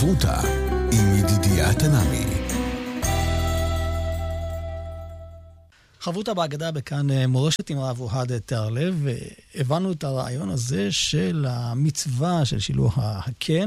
חברותה עם ידידיה תנעמי. חברותה בהגדה בכאן מורשת עם הרב אוהד תיארלב, והבנו את הרעיון הזה של המצווה של שילוח הקן,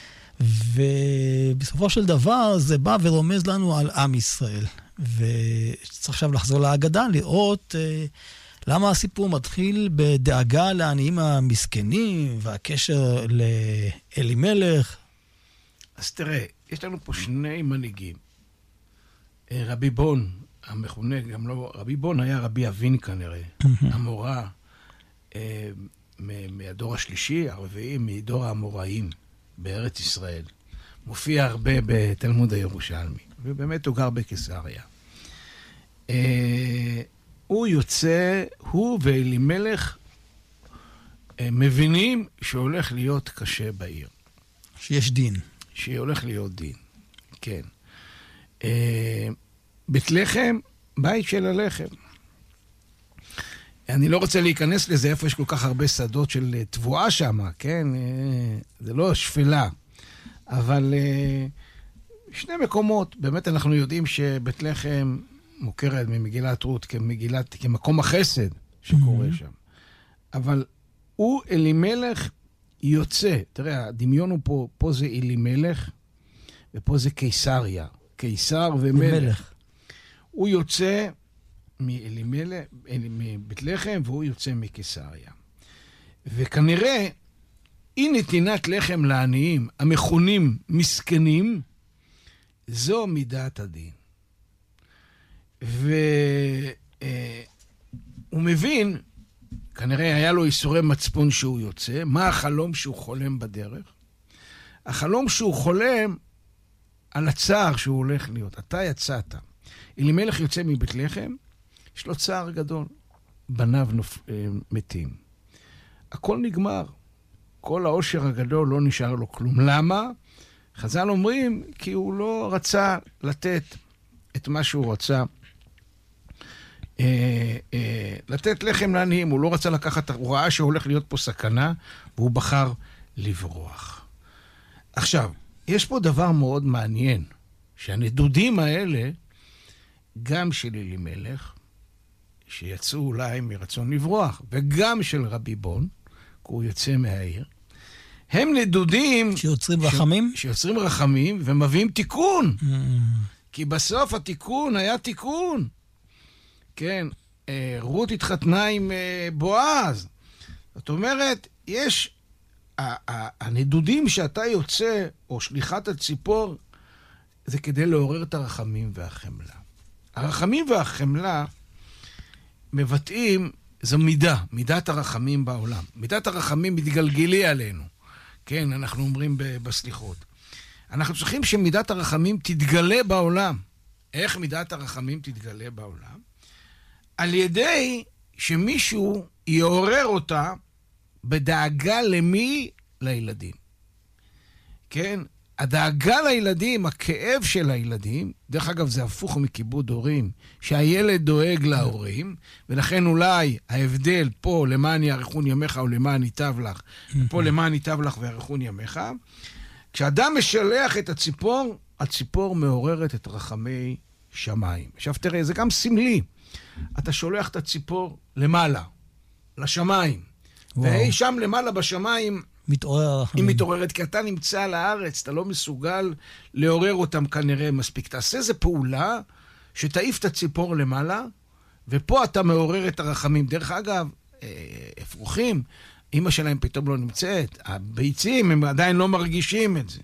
ובסופו של דבר זה בא ורומז לנו על עם ישראל. וצריך עכשיו לחזור להגדה, לראות למה הסיפור מתחיל בדאגה לעניים המסכנים, והקשר לאלימלך. אז תראה, יש לנו פה שני מנהיגים. רבי בון, המכונה, גם לא, רבי בון היה רבי אבין כנראה, המורה מהדור השלישי, הרביעי, מדור האמוראים בארץ ישראל. מופיע הרבה בתלמוד הירושלמי, ובאמת הוא גר בקיסריה. הוא יוצא, הוא ואלימלך מבינים שהולך להיות קשה בעיר. שיש דין. שהולך להיות דין, כן. בית לחם, בית של הלחם. אני לא רוצה להיכנס לזה, איפה יש כל כך הרבה שדות של תבואה שם, כן? זה לא שפלה. אבל שני מקומות, באמת אנחנו יודעים שבית לחם מוכרת ממגילת רות כמקום החסד שקורה שם. אבל הוא אלימלך יוצא, תראה, הדמיון הוא פה זה אלימלך, ופה זה קיסריה, קיסר ומלך. הוא יוצא מבית לחם, והוא יוצא מקיסריה. וכנראה, אי נתינת לחם לעניים, המכונים מסכנים, זו מידת הדין. והוא מבין, כנראה היה לו איסורי מצפון שהוא יוצא, מה החלום שהוא חולם בדרך? החלום שהוא חולם על הצער שהוא הולך להיות. אתה יצאת. אלימלך יוצא מבית לחם, יש לו צער גדול. בניו מתים. הכל נגמר. כל העושר הגדול לא נשאר לו כלום. למה? חז"ל אומרים, כי הוא לא רצה לתת את מה שהוא רצה. לתת לחם לעניים, הוא לא רצה לקחת, הוא ראה שהולך להיות פה סכנה, והוא בחר לברוח. עכשיו, יש פה דבר מאוד מעניין, שהנדודים האלה, גם של אלימלך, שיצאו אולי מרצון לברוח, וגם של רבי בון, כי הוא יוצא מהעיר, הם נדודים שיוצרים רחמים? שיוצרים רחמים ומביאים תיקון. כי בסוף התיקון היה תיקון. כן, רות התחתנה עם בועז. זאת אומרת, יש הנדודים שאתה יוצא, או שליחת הציפור, זה כדי לעורר את הרחמים והחמלה. הרחמים והחמלה מבטאים, זו מידת הרחמים בעולם. מידת הרחמים מתגלגלי עלינו. כן, אנחנו אומרים בסליחות. אנחנו צריכים שמידת הרחמים תתגלה בעולם. איך מידת הרחמים תתגלה בעולם? על ידי שמישהו יעורר אותה בדאגה למי? לילדים. כן? הדאגה לילדים, הכאב של הילדים, דרך אגב זה הפוך מכיבוד הורים, שהילד דואג להורים, ולכן אולי ההבדל פה למען יאריכון ימיך או למען ייטב לך, פה למען ייטב לך ויאריכון ימיך, כשאדם משלח את הציפור, הציפור מעוררת את רחמי שמיים. עכשיו תראה, זה גם סמלי. אתה שולח את הציפור למעלה, לשמיים. והיא שם למעלה בשמיים, היא מתעוררת, כי אתה נמצא על הארץ, אתה לא מסוגל לעורר אותם כנראה מספיק. תעשה איזו פעולה שתעיף את הציפור למעלה, ופה אתה מעורר את הרחמים. דרך אגב, אפרוחים, אמא שלהם פתאום לא נמצאת, הביצים הם עדיין לא מרגישים את זה.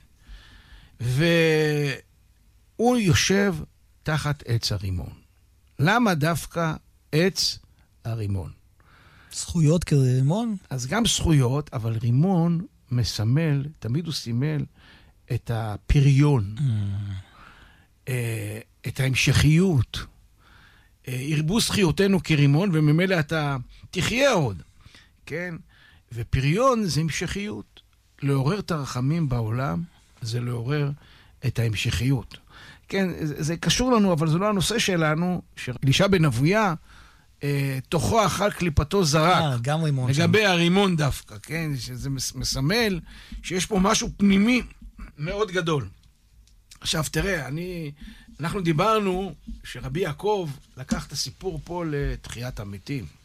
והוא יושב תחת עץ הרימון. למה דווקא עץ הרימון? זכויות כרימון? אז גם זכויות, אבל רימון מסמל, תמיד הוא סימל את הפריון, את ההמשכיות. ירבו זכיותנו כרימון, וממילא אתה תחיה עוד, כן? ופריון זה המשכיות. לעורר את הרחמים בעולם, זה לעורר את ההמשכיות. כן, זה קשור לנו, אבל זה לא הנושא שלנו, שאלישע בן אבויה, תוכו אכל קליפתו זרק. גם רימון. לגבי הרימון דווקא, כן? שזה מסמל שיש פה משהו פנימי מאוד גדול. עכשיו, תראה, אנחנו דיברנו שרבי יעקב לקח את הסיפור פה לתחיית המתים.